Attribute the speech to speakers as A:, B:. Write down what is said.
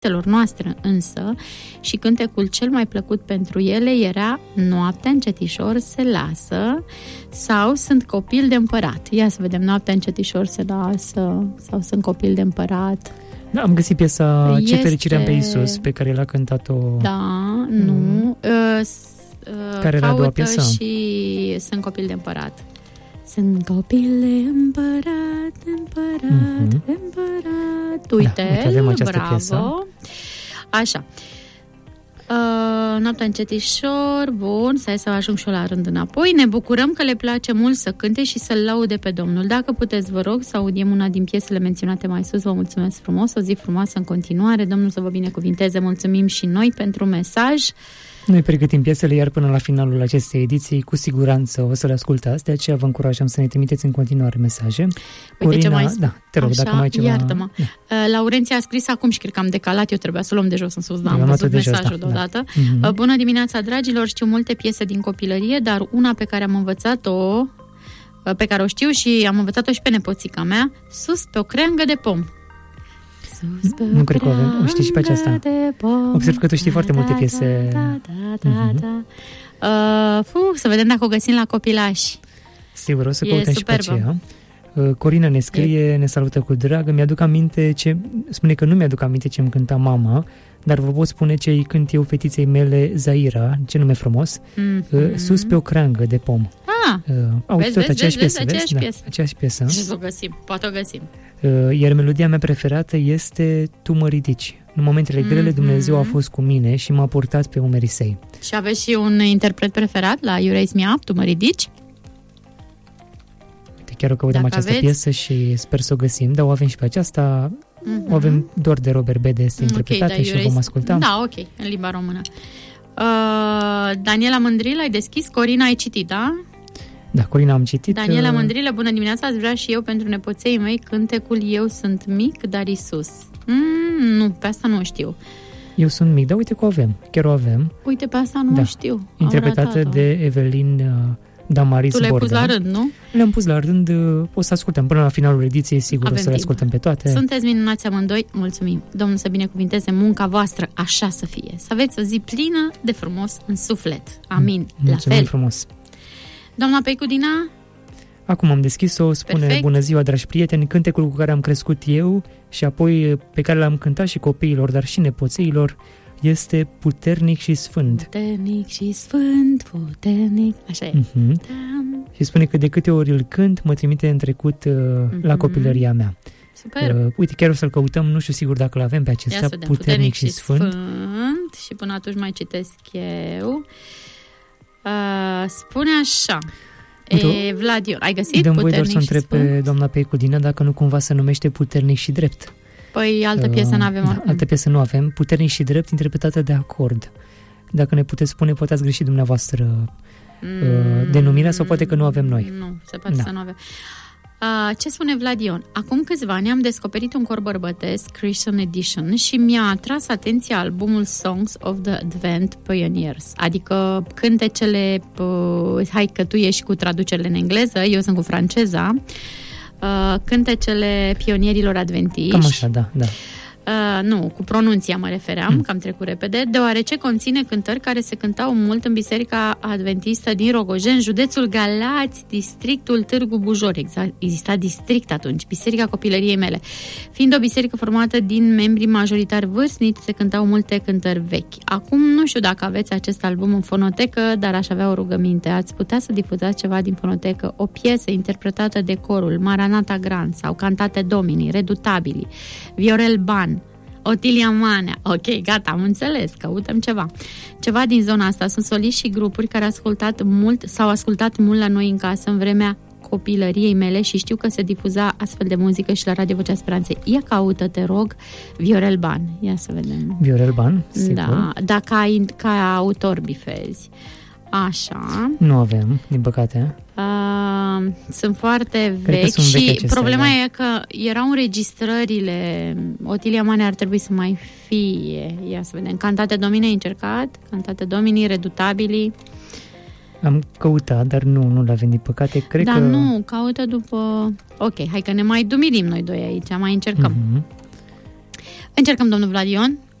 A: noastre însă, și cântecul cel mai plăcut pentru ele era Noaptea încetișor se lasă sau Sunt copil de împărat. Ia să vedem, Noaptea încetișor se lasă sau Sunt copil de împărat.
B: Da, am găsit piesa Ce fericire am pe Iisus, pe care l-a cântat-o...
A: Da, nu.
B: Care era a doua piesă?
A: Și Sunt copil de împărat. Sunt copil de împărat, împărat. Uite,
B: avem această
A: bravo.
B: Piesă.
A: Așa. Noaptea încetișor, bun, să ajung și eu la rând înapoi. Ne bucurăm că le place mult să cânte și să-L laude pe Domnul. Dacă puteți, vă rog, să audiem una din piesele menționate mai sus. Vă mulțumesc frumos, o zi frumoasă în continuare. Domnul să vă binecuvinteze. Mulțumim și noi pentru mesaj.
B: Noi pregătim piesele, iar până la finalul acestei ediții, cu siguranță o să le ascultați, de aceea vă încurajăm să ne trimiteți în continuare mesaje.
A: Uite
B: Corina,
A: ce mai...
B: Da, te rog,
A: așa,
B: dacă mai ai ceva...
A: Iartă-mă. Laurenția a scris acum și cred că am decalat, eu trebuia să luăm de jos în sus, dar am văzut mesajul deodată. Da. Bună dimineața, dragilor, știu multe piese din copilărie, dar una pe care am învățat-o, pe care o știu și am învățat-o și pe nepoțica mea, Sus pe o creangă de pom.
B: Nu cred că o știi și pe aceasta. Observ că tu știi foarte multe piese.
A: Să vedem dacă o găsim la copilași.
B: Sigur, o să căutăm și pe aceea. Corina ne scrie, ne salută cu drag. Spune că nu mi-aduc aminte ce îmi cânta mama, dar vă pot spune ce îi cânt eu fetiței mele, Zaira, ce nume frumos, Sus pe o creangă de pom. Auzi tot aceeași piesă, vezi? Aceeași piesă.
A: Ce să o găsim? Poate o găsim.
B: Iar melodia mea preferată este Tu mă ridici. În momentele grele Dumnezeu a fost cu mine și m-a purtat pe umerii săi.
A: Și aveți și un interpret preferat la You Raise Me Up, Tu mă ridici?
B: Chiar o căutăm această piesă și sper să o găsim, dar o avem și pe aceasta. O avem doar de Robert Bede, este interpretată și o vom asculta.
A: Da, ok, în limba română. Daniela Mândrilă, ai deschis? Corina, ai citit, da?
B: Da, Corina, am citit.
A: Daniela Mândrilă, bună dimineața, aș vrea și eu pentru nepoței mei cântecul Eu sunt mic, dar Iisus. Nu, pe asta nu știu.
B: Eu sunt mic, dar uite că o avem, chiar o avem.
A: Uite, pe asta nu știu.
B: Interpretată de Evelin Damaris Borda.
A: Tu le-ai pus la rând, nu?
B: Le-am pus la rând, o să ascultăm până la finalul ediției, sigur avem o să le ascultăm pe toate.
A: Sunteți minunați amândoi, mulțumim. Domnul să binecuvinteze munca voastră, așa să fie. Să aveți o zi plină de frumos în suflet. Amin.
B: Mulțumim
A: la fel.
B: Frumos.
A: Doamna Peicudina?
B: Acum am deschis-o, spune Perfect. Bună ziua, dragi prieteni, cântecul cu care am crescut eu și apoi pe care l-am cântat și copiilor, dar și nepoțeilor, este Puternic și Sfânt.
A: Puternic și Sfânt, puternic, așa e.
B: Și spune că de câte ori îl cânt, mă trimite în trecut la copilăria mea.
A: Super.
B: Uite, chiar o să-l căutăm, nu știu sigur dacă l-avem pe acesta, Puternic și Sfânt.
A: Și până atunci mai citesc eu. Spune așa. Vladion, ai găsit?
B: Dăm voi doar să întreb pe doamna Peicudina dacă nu cumva se numește Puternic și Drept.
A: Păi altă piesă nu avem.
B: Da, altă piesă nu avem. Puternic și Drept, interpretată de Acord. Dacă ne puteți spune, poate ați greșit dumneavoastră denumirea sau poate că nu avem noi.
A: Nu, se poate să nu avem. Ce spune Vladion? Acum câțiva ani am descoperit un cor bărbătesc, Christian Edition, și mi-a atras atenția albumul Songs of the Advent Pioneers, adică cântecele, hai că tu ești cu traducerile în engleză, eu sunt cu franceza, cântecele pionierilor adventiști.
B: Cam așa, da.
A: Nu, cu pronunția mă refeream, că am trecut repede, deoarece conține cântări care se cântau mult în Biserica Adventistă din Rogojen, județul Galați, districtul Târgu Bujor. Exista district atunci, Biserica copilăriei mele. Fiind o biserică formată din membri majoritari vârstnici, se cântau multe cântări vechi. Acum nu știu dacă aveți acest album în fonotecă, dar aș avea o rugăminte. Ați putea să difuzați ceva din fonotecă, o piesă interpretată de corul Maranata Grand sau Cantate Domini, Redutabili, Viorel Ban, Otilia Manea. Ok, gata, am înțeles, căutăm ceva din zona asta. Sunt soliști și grupuri care s-au ascultat mult la noi în casă în vremea copilăriei mele și știu că se difuza astfel de muzică și la Radio Vocea Speranței. Ia caută, te rog, Viorel Ban. Ia să vedem.
B: Viorel Ban? Sigur.
A: Da, dacă ai ca autor bifezi. Așa.
B: Nu avem, din păcate.
A: Sunt foarte vechi și acestea, problema e că erau înregistrările. Otilia Manea ar trebui să mai fie. Ia să vedem. Cantate Domini ai încercat? Cantate Domini, Redutabili.
B: Am căutat, dar nu l-avem, din păcate. Cred că...
A: nu, caută după... Ok, hai că ne mai dumirim noi doi aici, mai încercăm. Încercăm, domnul Vladion.